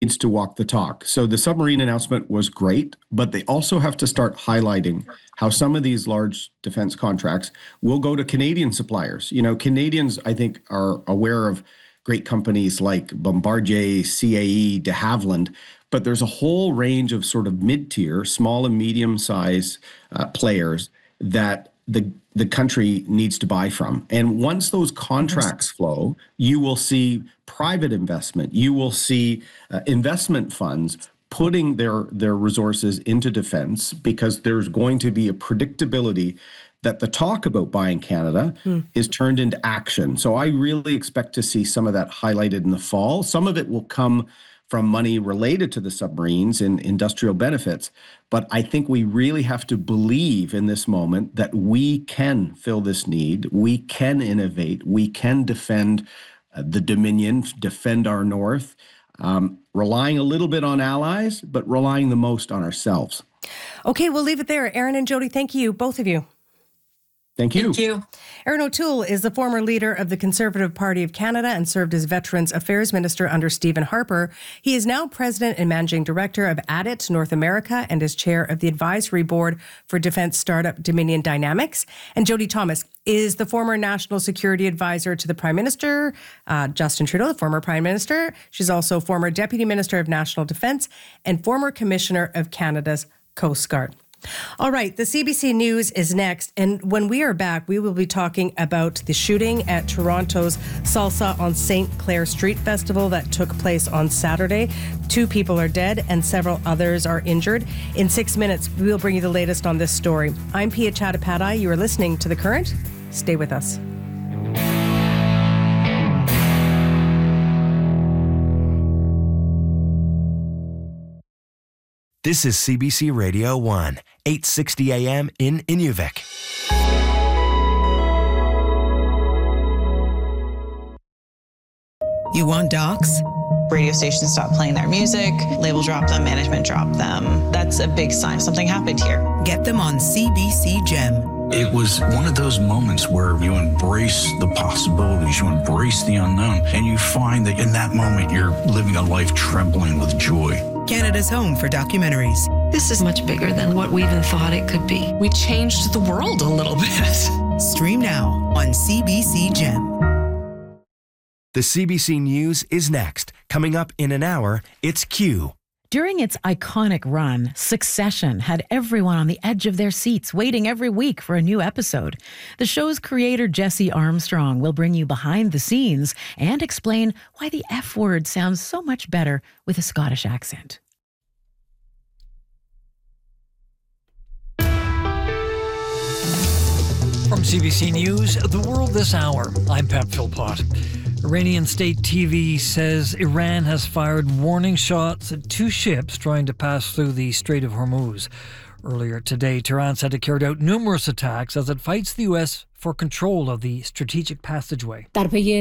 needs to walk the talk. So the submarine announcement was great, but they also have to start highlighting how some of these large defense contracts will go to Canadian suppliers. Canadians, I think, are aware of great companies like Bombardier, CAE, de Havilland, but there's a whole range of sort of mid-tier, small and medium-sized players that the country needs to buy from. And once those contracts flow, you will see private investment. You will see investment funds putting their resources into defense, because there's going to be a predictability that the talk about buying Canada is turned into action. So I really expect to see some of that highlighted in the fall. Some of it will come from money related to the submarines and industrial benefits. But I think we really have to believe in this moment that we can fill this need, we can innovate, we can defend the Dominion, defend our North, relying a little bit on allies, but relying the most on ourselves. Okay, we'll leave it there. Aaron and Jody, thank you, both of you. Thank you. Thank you. Aaron O'Toole is the former leader of the Conservative Party of Canada and served as Veterans Affairs Minister under Stephen Harper. He is now President and Managing Director of ADIT North America and is chair of the Advisory Board for Defence Startup Dominion Dynamics. And Jody Thomas is the former National Security Advisor to the Prime Minister, Justin Trudeau, the former Prime Minister. She's also former Deputy Minister of National Defence and former Commissioner of Canada's Coast Guard. All right, the CBC News is next, and when we are back, we will be talking about the shooting at Toronto's Salsa on St. Clair Street Festival that took place on Saturday. 2 people are dead and several others are injured. In 6 minutes, we will bring you the latest on this story. I'm Pia Chattopadhyay. You are listening to The Current. Stay with us. This is CBC Radio 1, 860 AM in Inuvik. You want docs? Radio stations stopped playing their music, label dropped them, management dropped them. That's a big sign something happened here. Get them on CBC Gem. It was one of those moments where you embrace the possibilities, you embrace the unknown, and you find that in that moment you're living a life trembling with joy. Canada's home for documentaries. This is much bigger than what we even thought it could be. We changed the world a little bit. Stream now on CBC Gem. The CBC News is next. Coming up in an hour, it's Q. During its iconic run, Succession had everyone on the edge of their seats, waiting every week for a new episode. The show's creator, Jesse Armstrong, will bring you behind the scenes and explain why the F word sounds so much better with a Scottish accent. From CBC News, The World This Hour, I'm Pat Philpott. Iranian state TV says Iran has fired warning shots at 2 ships trying to pass through the Strait of Hormuz. Earlier today, Tehran said it carried out numerous attacks as it fights the U.S. for control of the strategic passageway. An Iranian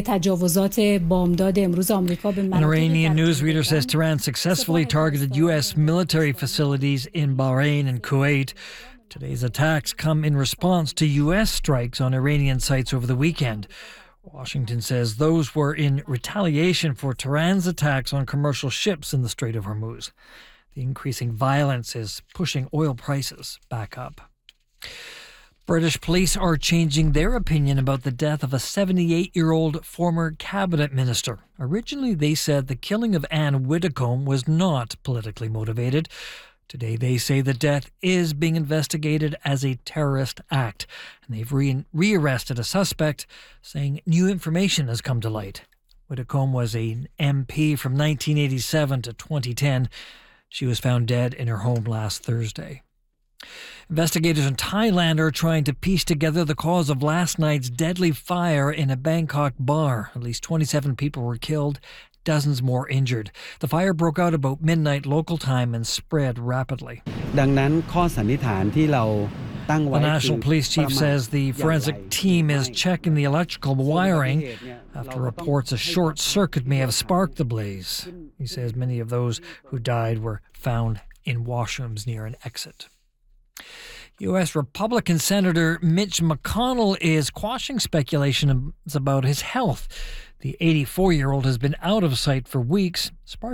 newsreader says Tehran successfully targeted U.S. military facilities in Bahrain and Kuwait. Today's attacks come in response to U.S. strikes on Iranian sites over the weekend. Washington says those were in retaliation for Tehran's attacks on commercial ships in the Strait of Hormuz. The increasing violence is pushing oil prices back up. British police are changing their opinion about the death of a 78-year-old former cabinet minister. Originally, they said the killing of Anne Widdecombe was not politically motivated. Today, they say the death is being investigated as a terrorist act, and they've rearrested a suspect, saying new information has come to light. Widdecombe was an MP from 1987 to 2010. She was found dead in her home last Thursday. Investigators in Thailand are trying to piece together the cause of last night's deadly fire in a Bangkok bar. At least 27 people were killed, dozens more injured. The fire broke out about midnight local time and spread rapidly. The National Police Chief says the forensic team is checking the electrical wiring after reports a short circuit may have sparked the blaze. He says many of those who died were found in washrooms near an exit. U.S. Republican Senator Mitch McConnell is quashing speculations about his health. The 84-year-old has been out of sight for weeks,